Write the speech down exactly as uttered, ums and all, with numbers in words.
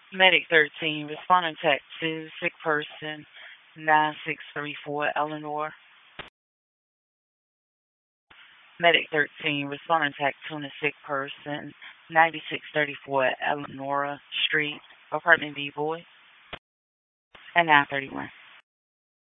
Medic thirteen, responding text to sick person nine six three four Eleanor. Medic thirteen, responding text to a sick person ninety-six thirty-four Eleanor Street, apartment B, boy, and nine thirty-one.